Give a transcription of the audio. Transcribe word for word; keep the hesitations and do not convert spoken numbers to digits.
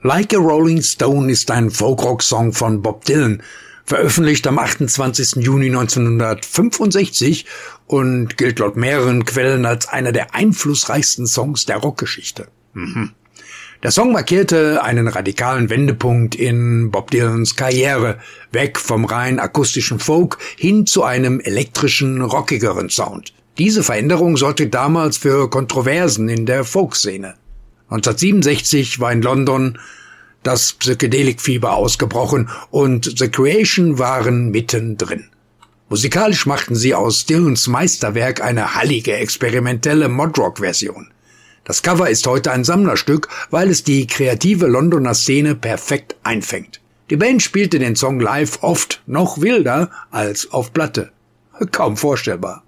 Like a Rolling Stone ist ein Folkrock-Song von Bob Dylan, veröffentlicht am achtundzwanzigsten Juni neunzehnhundertfünfundsechzig und gilt laut mehreren Quellen als einer der einflussreichsten Songs der Rockgeschichte. Mhm. Der Song markierte einen radikalen Wendepunkt in Bob Dylans Karriere, weg vom rein akustischen Folk hin zu einem elektrischen, rockigeren Sound. Diese Veränderung sorgte damals für Kontroversen in der Folkszene. neunzehnhundertsiebenundsechzig war in London das Psychedelik-Fieber ausgebrochen und The Creation waren mittendrin. Musikalisch machten sie aus Dylans Meisterwerk eine hallige, experimentelle Modrock-Version. Das Cover ist heute ein Sammlerstück, weil es die kreative Londoner Szene perfekt einfängt. Die Band spielte den Song live oft noch wilder als auf Platte. Kaum vorstellbar.